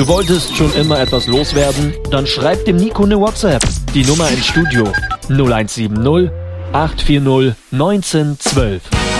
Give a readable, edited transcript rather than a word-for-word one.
Du wolltest schon immer etwas loswerden? Dann schreib dem Nico eine WhatsApp. Die Nummer ins Studio 0170 840 1912.